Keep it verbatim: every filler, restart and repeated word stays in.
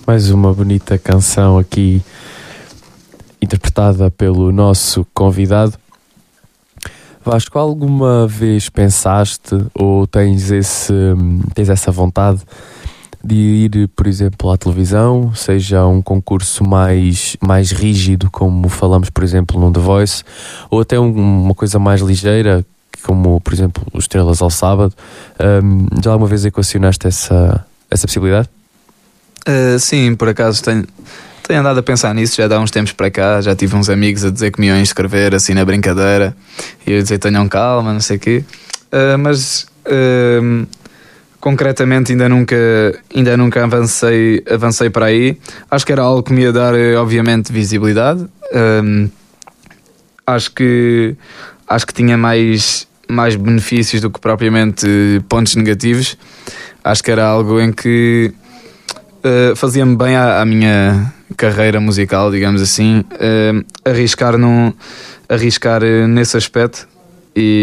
mais uma bonita canção aqui interpretada pelo nosso convidado. Vasco, alguma vez pensaste ou tens, esse, tens essa vontade de ir, por exemplo, à televisão, seja um concurso mais, mais rígido, como falamos, por exemplo, no The Voice, ou até um, uma coisa mais ligeira, como, por exemplo, os Estrelas ao Sábado? Um, já alguma vez equacionaste essa, essa possibilidade? Uh, sim, por acaso tenho, tenho andado a pensar nisso já há uns tempos para cá. Já tive uns amigos a dizer que me iam inscrever assim na brincadeira e eu dizer tenham calma, não sei o quê, uh, mas uh, concretamente ainda nunca, ainda nunca avancei, avancei para aí. Acho que era algo que me ia dar, obviamente, visibilidade. Uh, acho que acho que tinha mais, mais benefícios do que propriamente pontos negativos. Acho que era algo em que Uh, fazia-me bem à, à minha carreira musical, digamos assim, uh, arriscar, num, arriscar uh, nesse aspecto. E